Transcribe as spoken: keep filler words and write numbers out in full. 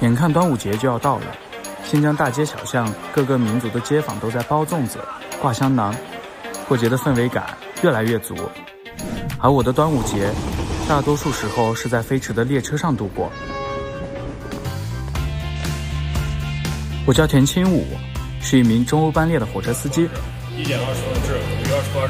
眼看端午节就要到了，新疆大街小巷各个民族的街坊都在包粽子、挂香囊，过节的氛围感越来越足。而我的端午节，大多数时候是在飞驰的列车上度过。我叫田清武，是一名中欧班列的火车司机。 一点二十分至五月二十八日